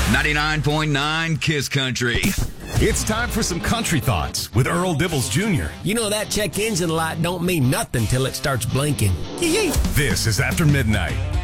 99.9 Kiss Country. It's time for some country thoughts with Earl Dibbles Jr. You know that check engine light don't mean nothing till it starts blinking. This is After Midnight.